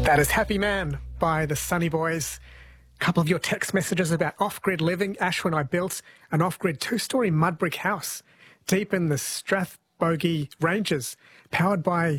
That is Happy Man by the Sunny Boys. A couple of your text messages about off-grid living. Ash, when I built an off-grid 2-storey mud brick house deep in the Strathbogie Ranges, powered by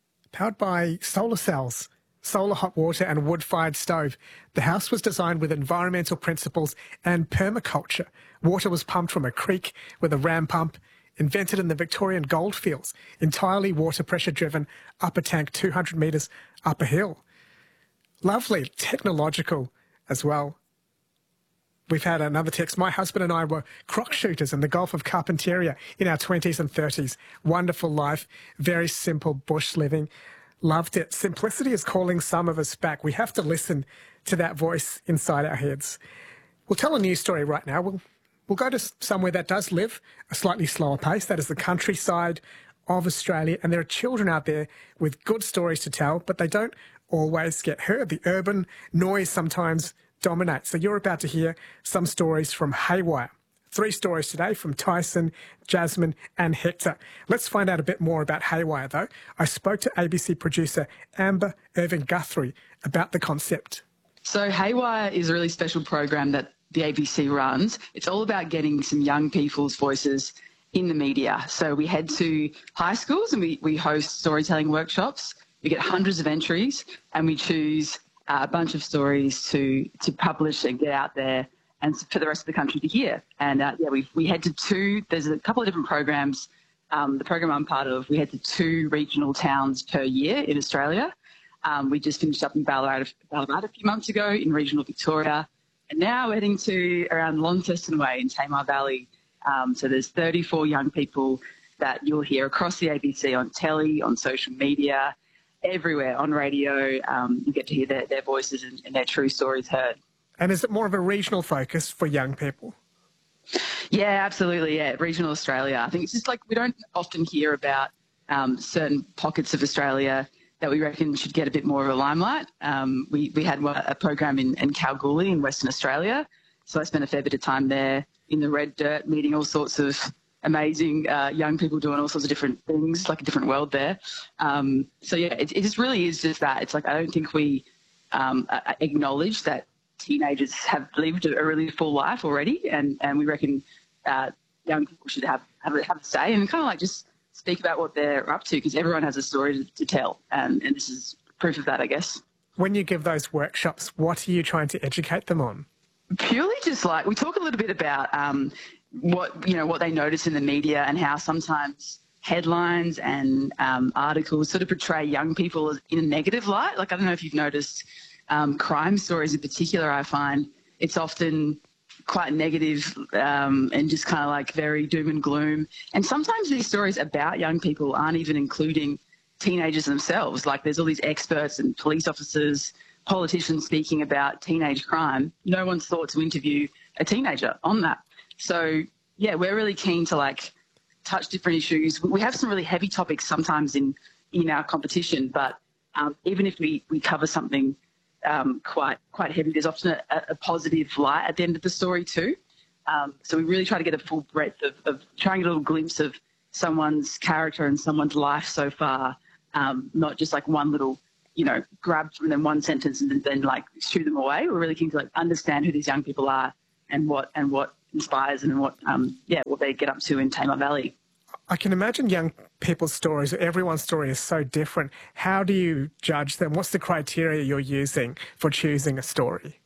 solar cells, solar hot water and wood-fired stove. The house was designed with environmental principles and permaculture. Water was pumped from a creek with a ram pump, invented in the Victorian goldfields, entirely water pressure driven, up a tank 200 metres up a hill. Lovely, technological as well. We've had another text. My husband and I were croc shooters in the Gulf of Carpentaria in our 20s and 30s. Wonderful life, very simple bush living. Loved it. Simplicity is calling some of us back. We have to listen to that voice inside our heads. We'll tell a news story right now. We'll go to somewhere that does live a slightly slower pace. That is the countryside of Australia. And there are children out there with good stories to tell, but they don't always get heard. The urban noise sometimes dominates. So you're about to hear some stories from Haywire. 3 stories today from Tyson, Jasmine and Hector. Let's find out a bit more about Haywire, though. I spoke to ABC producer Amber Irving Guthrie about the concept. So Haywire is a really special program that the ABC runs. It's all about getting some young people's voices in the media. So we head to high schools and we host storytelling workshops. We get hundreds of entries and we choose a bunch of stories to publish and get out there and for the rest of the country to hear. And we head to 2, there's a couple of different programs. The program I'm part of, we head to 2 regional towns per year in Australia. We just finished up in Ballarat a few months ago in regional Victoria. And now we're heading to around Launceston Way in Tamar Valley. So there's 34 young people that you'll hear across the ABC on telly, on social media, everywhere, on radio. You get to hear their voices and their true stories heard. And is it more of a regional focus for young people? Yeah, absolutely, yeah. Regional Australia. I think it's just like we don't often hear about certain pockets of Australia that we reckon should get a bit more of a limelight. We had a program in Kalgoorlie in Western Australia, so I spent a fair bit of time there in the red dirt, meeting all sorts of amazing young people doing all sorts of different things, like a different world there. So yeah, it just really is just that. It's like I don't think we acknowledge that teenagers have lived a really full life already, and we reckon young people should have a say and kind of like just speak about what they're up to, because everyone has a story to tell, and this is proof of that, I guess. When you give those workshops, what are you trying to educate them on? Purely just like we talk a little bit about what they notice in the media and how sometimes headlines and articles sort of portray young people in a negative light. Like I don't know if you've noticed crime stories in particular. I find it's often quite negative and just kind of like very doom and gloom. And sometimes these stories about young people aren't even including teenagers themselves. Like there's all these experts and police officers, politicians speaking about teenage crime. No one's thought to interview a teenager on that. So yeah, we're really keen to like touch different issues. We have some really heavy topics sometimes in our competition, but even if we cover something quite heavy, there's often a positive light at the end of the story too. So we really try to get a full breadth of trying to get a little glimpse of someone's character and someone's life so far, not just like one little, grab from them one sentence and then like shoo them away. We're really keen to like understand who these young people are and what inspires and what they get up to in Tamar Valley. I can imagine young people's stories, everyone's story is so different. How do you judge them? What's the criteria you're using for choosing a story?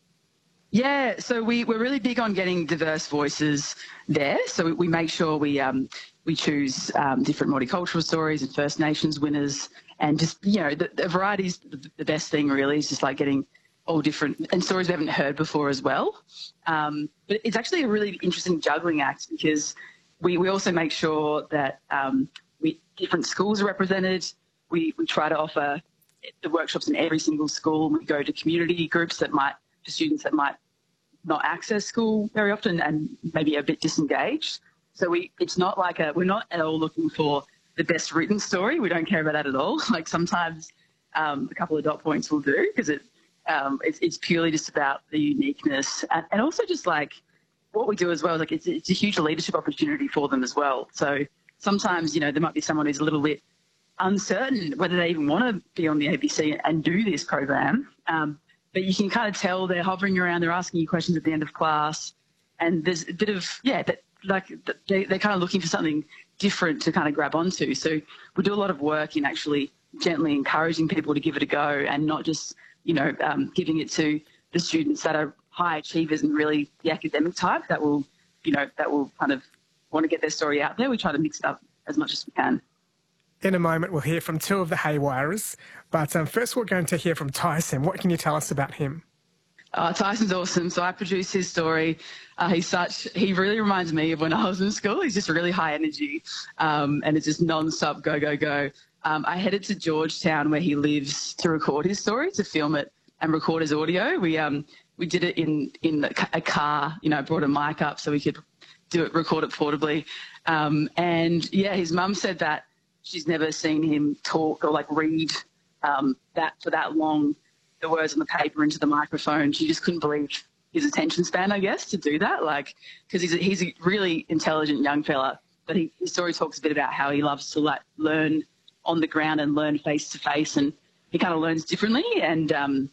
Yeah, so we're really big on getting diverse voices there. So we make sure we choose different multicultural stories and First Nations winners, and just, the variety is the best thing really, is just like getting all different and stories we haven't heard before as well. But it's actually a really interesting juggling act, because we also make sure that different schools are represented. We try to offer the workshops in every single school. We go to community groups for students that might not access school very often and maybe a bit disengaged. So it's not like we're not at all looking for the best written story. We don't care about that at all. Like sometimes a couple of dot points will do, because it's purely just about the uniqueness and also just like what we do as well. Like it's a huge leadership opportunity for them as well. So sometimes, there might be someone who's a little bit uncertain whether they even want to be on the ABC and do this program. But you can kind of tell they're hovering around, they're asking you questions at the end of class, and there's a bit of, they're kind of looking for something different to kind of grab onto. So we do a lot of work in actually gently encouraging people to give it a go, and not just, giving it to the students that are high achievers and really the academic type that will kind of want to get their story out there. We try to mix it up as much as we can. In a moment, we'll hear from two of the Haywirers, but first we're going to hear from Tyson. What can you tell us about him? Tyson's awesome. So I produced his story. He really reminds me of when I was in school. He's just really high energy, and it's just non-stop go, go, go. I headed to Georgetown, where he lives, to record his story, to film it and record his audio. We did it in a car, brought a mic up so we could record it portably. And yeah, his mum said that she's never seen him talk or read that for that long, the words on the paper into the microphone. She just couldn't believe his attention span, I guess, to do that. Because he's a really intelligent young fella, but his story talks a bit about how he loves to learn on the ground and learn face to face, and he kind of learns differently. And I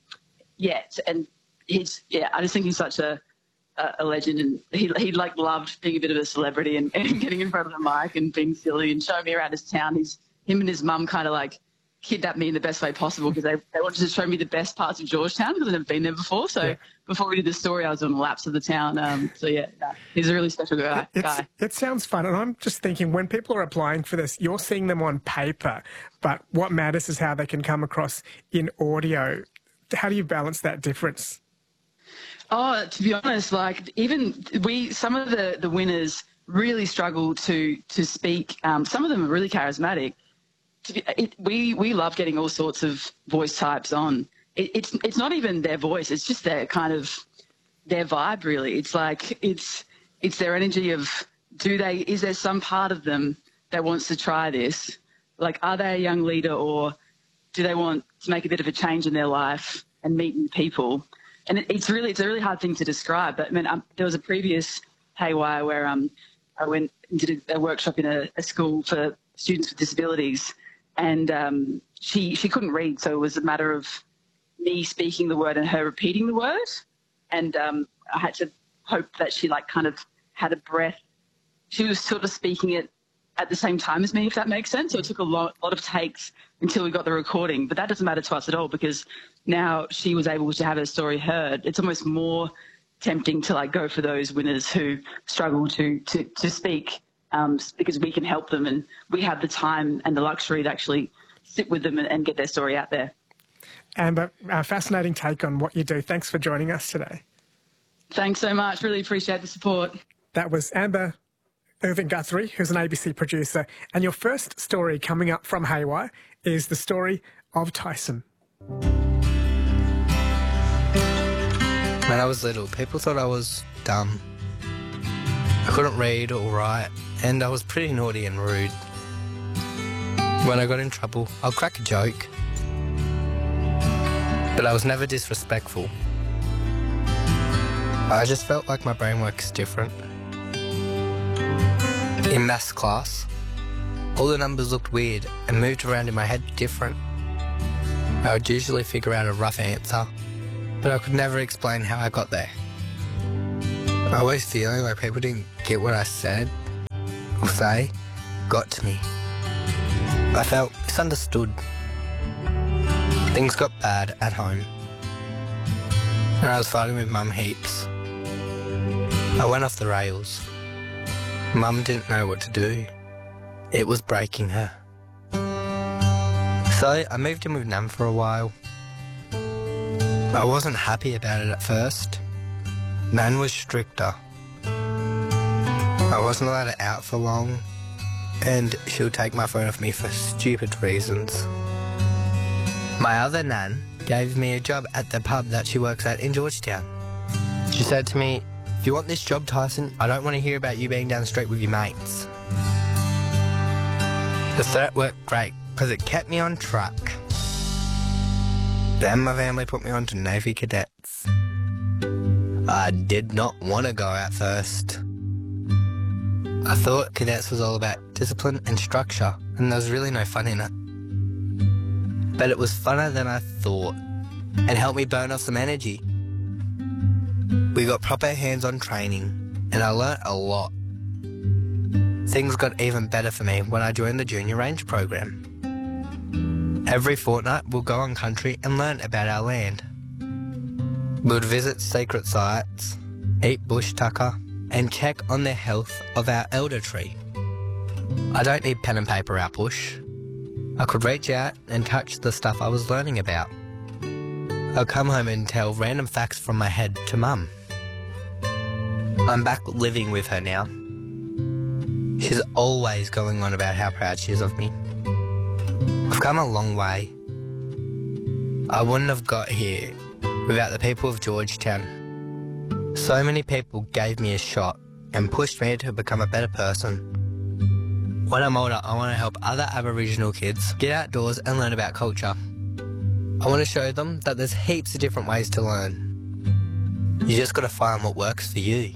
just think he's such a legend, and he loved being a bit of a celebrity and getting in front of the mic and being silly and showing me around his town. Him and his mum kind of kidnapped me in the best way possible, because they wanted to show me the best parts of Georgetown, because I've never been there before. So before we did the story, I was on laps of the town. He's a really special guy. It sounds fun, and I'm just thinking, when people are applying for this, you're seeing them on paper, but what matters is how they can come across in audio. How do you balance that difference? Oh, to be honest, some of the winners really struggle to speak. Some of them are really charismatic. We love getting all sorts of voice types on. It's not even their voice; it's just their kind of their vibe. Really, it's their energy of is there some part of them that wants to try this? Are they a young leader, or do they want to make a bit of a change in their life and meet new people? And it's a really hard thing to describe. But I mean, there was a previous Haywire where I went and did a workshop in a school for students with disabilities, and she couldn't read, so it was a matter of me speaking the word and her repeating the word, and I had to hope that she kind of had a breath. She was sort of speaking it at the same time as me, if that makes sense. So it took a lot of takes until we got the recording, but that doesn't matter to us at all, because now she was able to have her story heard. It's almost more tempting to go for those winners who struggle to speak, because we can help them, and we have the time and the luxury to actually sit with them and get their story out there. Amber, a fascinating take on what you do. Thanks for joining us today. Thanks so much. Really appreciate the support. That was Amber Irving Guthrie, who's an ABC producer. And your first story coming up from Haywire is the story of Tyson. When I was little, people thought I was dumb. I couldn't read or write, and I was pretty naughty and rude. When I got in trouble, I'll crack a joke, but I was never disrespectful. I just felt like my brain works different. In maths class, all the numbers looked weird and moved around in my head different. I would usually figure out a rough answer, but I could never explain how I got there. Always feeling like people didn't get what I said or say got to me. I felt misunderstood. Things got bad at home, and I was fighting with Mum heaps. I went off the rails. Mum didn't know what to do. It was breaking her. So I moved in with Nan for a while. I wasn't happy about it at first. Nan was stricter. I wasn't allowed out for long, and she'll take my phone off me for stupid reasons. My other Nan gave me a job at the pub that she works at in Georgetown. She said to me, "If you want this job, Tyson, I don't want to hear about you being down the street with your mates." The threat worked great because it kept me on track. Then my family put me on to Navy cadets. I did not want to go at first. I thought cadets was all about discipline and structure, and there was really no fun in it. but it was funner than I thought and helped me burn off some energy. We got proper hands-on training and I learnt a lot. Things got even better for me when I joined the Junior Range program. Every fortnight we'll go on country and learn about our land. We'll visit secret sites, eat bush tucker and check on the health of our elder tree. I don't need pen and paper out bush. I could reach out and touch the stuff I was learning about. I'll come home and tell random facts from my head to Mum. I'm back living with her now. She's always going on about how proud she is of me. I've come a long way. I wouldn't have got here without the people of Georgetown. So many people gave me a shot and pushed me to become a better person. When I'm older, I want to help other Aboriginal kids get outdoors and learn about culture. I want to show them that there's heaps of different ways to learn. You just got to find what works for you.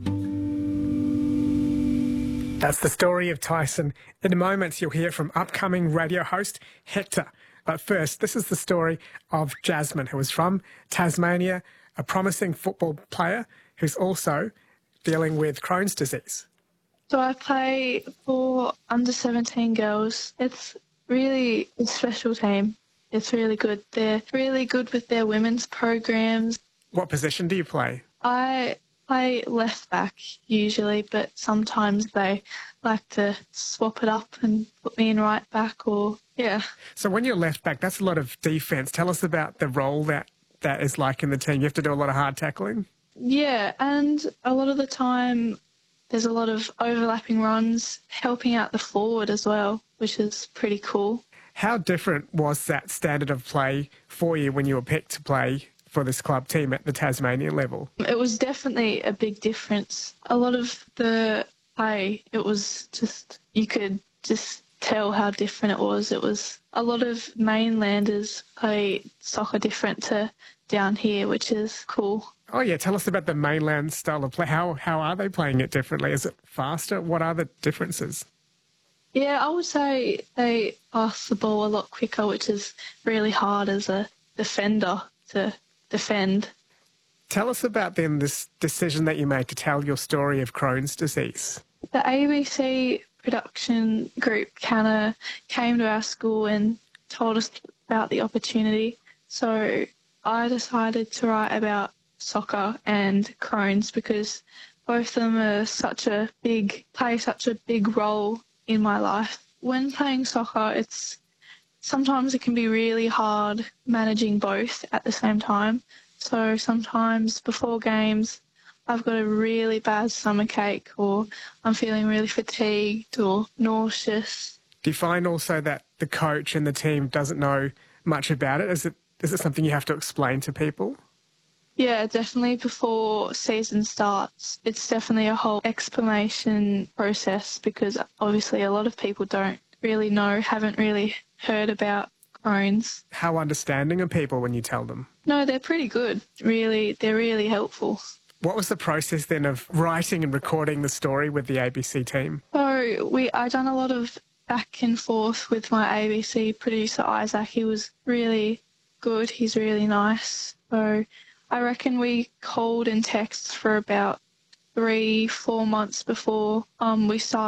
That's the story of Tyson. In a moment, you'll hear from upcoming radio host Hector. But first, this is the story of Jasmine, who is from Tasmania, a promising football player who's also dealing with Crohn's disease. So I play for under-17 girls. It's really a special team. It's really good. They're really good with their women's programs. What position do you play? I play left back usually, but sometimes they like to swap it up and put me in right back or, yeah. So when you're left back, that's a lot of defence. Tell us about the role that is like in the team. You have to do a lot of hard tackling? Yeah, and a lot of the time there's a lot of overlapping runs, helping out the forward as well, which is pretty cool. How different was that standard of play for you when you were picked to play for this club team at the Tasmanian level? It was definitely a big difference. A lot of the play, it was just, you could just tell how different it was. It was a lot of mainlanders play soccer different to down here, which is cool. Oh, yeah. Tell us about the mainland style of play. How are they playing it differently? Is it faster? What are the differences? Yeah, I would say they pass the ball a lot quicker, which is really hard as a defender to defend. Tell us about then this decision that you made to tell your story of Crohn's disease. The ABC production group kind of came to our school and told us about the opportunity. So I decided to write about soccer and Crohn's because both of them are play such a big role in my life. When playing soccer, sometimes it can be really hard managing both at the same time. So sometimes before games, I've got a really bad stomachache or I'm feeling really fatigued or nauseous. Do you find also that the coach and the team doesn't know much about it? Is it something you have to explain to people? Yeah, definitely before season starts. It's definitely a whole explanation process because obviously a lot of people don't really know, haven't really heard about Crohn's. How understanding are people when you tell them? No, they're pretty good. They're really helpful. What was the process then of writing and recording the story with the ABC team? So I done a lot of back and forth with my ABC producer, Isaac. He was really good. He's really nice. So I reckon we called and texted for about 3-4 months before we started